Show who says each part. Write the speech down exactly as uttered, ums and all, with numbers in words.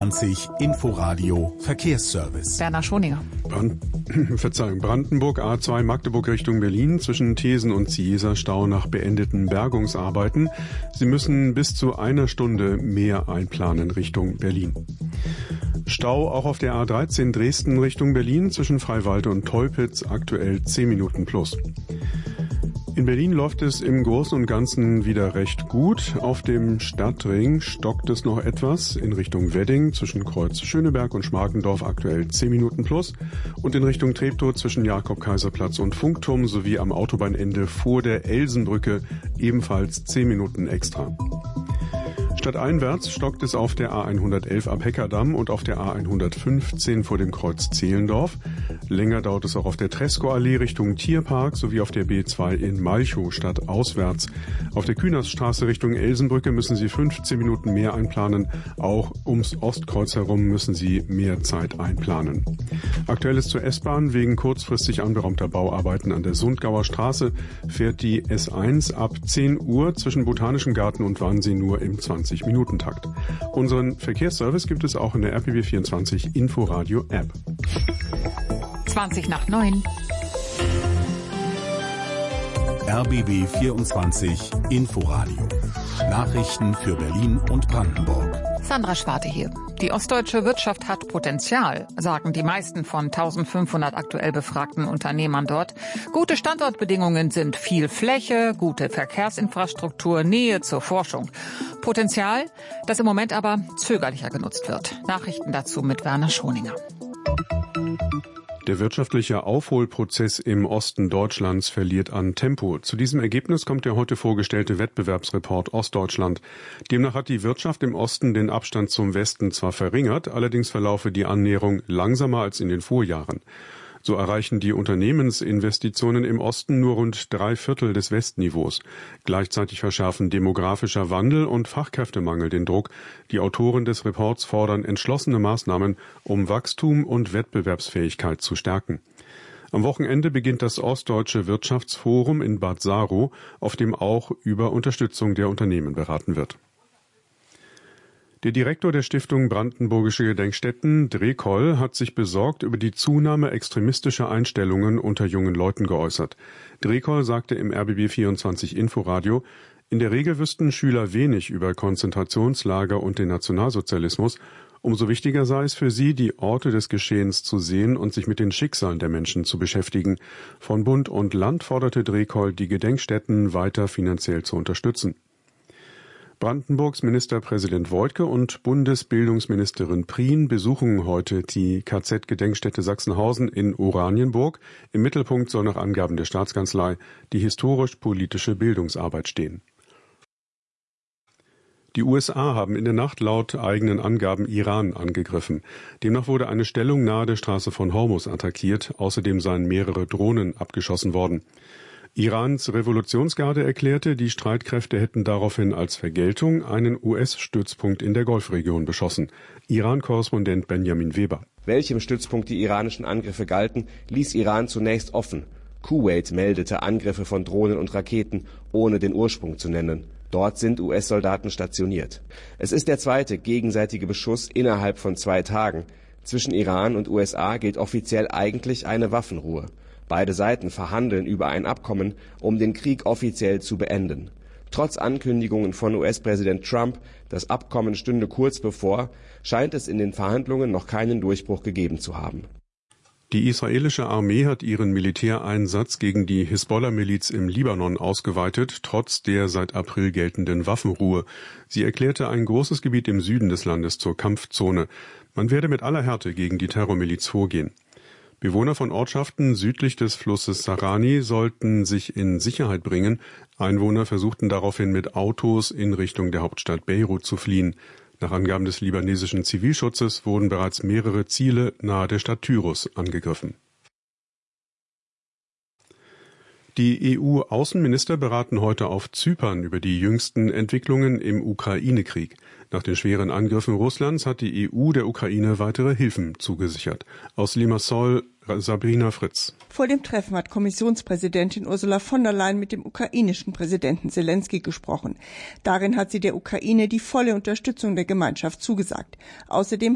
Speaker 1: vierundzwanzig Inforadio Verkehrsservice.
Speaker 2: Werner Schoninger.
Speaker 3: Brand Verzeihung, Brandenburg A zwei Magdeburg Richtung Berlin zwischen Thesen und Zieser Stau nach beendeten Bergungsarbeiten. Sie müssen bis zu einer Stunde mehr einplanen Richtung Berlin. Stau auch auf der A dreizehn Dresden Richtung Berlin zwischen Freiwalde und Teupitz, aktuell zehn Minuten plus. In Berlin läuft es im Großen und Ganzen wieder recht gut. Auf dem Stadtring stockt es noch etwas in Richtung Wedding zwischen Kreuz Schöneberg und Schmarkendorf, aktuell zehn Minuten plus. Und in Richtung Treptow zwischen Jakob-Kaiser-Platz und Funkturm sowie am Autobahnende vor der Elsenbrücke ebenfalls zehn Minuten extra. Stadteinwärts stockt es auf der A hundertelf ab Heckerdamm und auf der A hundertfünfzehn vor dem Kreuz Zehlendorf. Länger dauert es auch auf der Tresco-Allee Richtung Tierpark sowie auf der B zwei in Malchow stadtauswärts. Auf der Kühnersstraße Richtung Elsenbrücke müssen Sie fünfzehn Minuten mehr einplanen. Auch ums Ostkreuz herum müssen Sie mehr Zeit einplanen. Aktuell ist zur S-Bahn wegen kurzfristig anberaumter Bauarbeiten an der Sundgauer Straße fährt die S eins ab zehn Uhr zwischen Botanischem Garten und Wannsee nur im zwanzig Minuten Takt. Unseren Verkehrsservice gibt es auch in der R B B vierundzwanzig Inforadio App.
Speaker 2: zwanzig nach neun.
Speaker 1: R B B vierundzwanzig Inforadio. Nachrichten für Berlin und Brandenburg.
Speaker 2: Sandra Schwarte hier. Die ostdeutsche Wirtschaft hat Potenzial, sagen die meisten von eintausendfünfhundert aktuell befragten Unternehmern dort. Gute Standortbedingungen sind viel Fläche, gute Verkehrsinfrastruktur, Nähe zur Forschung. Potenzial, das im Moment aber zögerlicher genutzt wird. Nachrichten dazu mit Werner Schoninger.
Speaker 3: Der wirtschaftliche Aufholprozess im Osten Deutschlands verliert an Tempo. Zu diesem Ergebnis kommt der heute vorgestellte Wettbewerbsreport Ostdeutschland. Demnach hat die Wirtschaft im Osten den Abstand zum Westen zwar verringert, allerdings verlaufe die Annäherung langsamer als in den Vorjahren. So erreichen die Unternehmensinvestitionen im Osten nur rund drei Viertel des Westniveaus. Gleichzeitig verschärfen demografischer Wandel und Fachkräftemangel den Druck. Die Autoren des Reports fordern entschlossene Maßnahmen, um Wachstum und Wettbewerbsfähigkeit zu stärken. Am Wochenende beginnt das Ostdeutsche Wirtschaftsforum in Bad Saro, auf dem auch über Unterstützung der Unternehmen beraten wird. Der Direktor der Stiftung Brandenburgische Gedenkstätten, Drekoll, hat sich besorgt über die Zunahme extremistischer Einstellungen unter jungen Leuten geäußert. Drekoll sagte im R B B vierundzwanzig Inforadio, in der Regel wüssten Schüler wenig über Konzentrationslager und den Nationalsozialismus. Umso wichtiger sei es für sie, die Orte des Geschehens zu sehen und sich mit den Schicksalen der Menschen zu beschäftigen. Von Bund und Land forderte Drekoll, die Gedenkstätten weiter finanziell zu unterstützen. Brandenburgs Ministerpräsident Woidke und Bundesbildungsministerin Prien besuchen heute die K Z-Gedenkstätte Sachsenhausen in Oranienburg. Im Mittelpunkt soll nach Angaben der Staatskanzlei die historisch-politische Bildungsarbeit stehen. Die U S A haben in der Nacht laut eigenen Angaben Iran angegriffen. Demnach wurde eine Stellung nahe der Straße von Hormuz attackiert. Außerdem seien mehrere Drohnen abgeschossen worden. Irans Revolutionsgarde erklärte, die Streitkräfte hätten daraufhin als Vergeltung einen U S-Stützpunkt in der Golfregion beschossen. Iran-Korrespondent Benjamin Weber.
Speaker 4: Welchem Stützpunkt die iranischen Angriffe galten, ließ Iran zunächst offen. Kuwait meldete Angriffe von Drohnen und Raketen, ohne den Ursprung zu nennen. Dort sind U S-Soldaten stationiert. Es ist der zweite gegenseitige Beschuss innerhalb von zwei Tagen. Zwischen Iran und U S A gilt offiziell eigentlich eine Waffenruhe. Beide Seiten verhandeln über ein Abkommen, um den Krieg offiziell zu beenden. Trotz Ankündigungen von U S-Präsident Trump, das Abkommen stünde kurz bevor, scheint es in den Verhandlungen noch keinen Durchbruch gegeben zu haben.
Speaker 3: Die israelische Armee hat ihren Militäreinsatz gegen die Hisbollah-Miliz im Libanon ausgeweitet, trotz der seit April geltenden Waffenruhe. Sie erklärte ein großes Gebiet im Süden des Landes zur Kampfzone. Man werde mit aller Härte gegen die Terrormiliz vorgehen. Bewohner von Ortschaften südlich des Flusses Sarani sollten sich in Sicherheit bringen. Einwohner versuchten daraufhin mit Autos in Richtung der Hauptstadt Beirut zu fliehen. Nach Angaben des libanesischen Zivilschutzes wurden bereits mehrere Ziele nahe der Stadt Tyros angegriffen. Die E U-Außenminister beraten heute auf Zypern über die jüngsten Entwicklungen im Ukraine-Krieg. Nach den schweren Angriffen Russlands hat die E U der Ukraine weitere Hilfen zugesichert. Aus Limassol Sabrina Fritz.
Speaker 5: Vor dem Treffen hat Kommissionspräsidentin Ursula von der Leyen mit dem ukrainischen Präsidenten Selenskyj gesprochen. Darin hat sie der Ukraine die volle Unterstützung der Gemeinschaft zugesagt. Außerdem